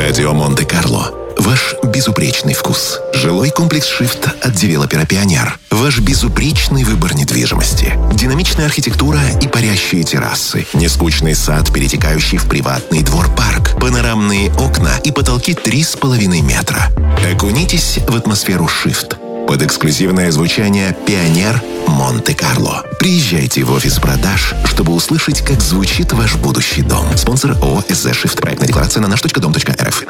Стадио Монте-Карло. Ваш безупречный вкус. Жилой комплекс «Шифт» от девелопера «Пионер». Ваш безупречный выбор недвижимости. Динамичная архитектура и парящие террасы. Нескучный сад, перетекающий в приватный двор-парк. Панорамные окна и потолки 3,5 метра. Окунитесь в атмосферу «Шифт». Под эксклюзивное звучание «Пионер Монте-Карло». Приезжайте в офис продаж, чтобы услышать, как звучит ваш будущий дом. Спонсор ООО «СЗ Шифт». Проектная декларация на наш.дом.рф.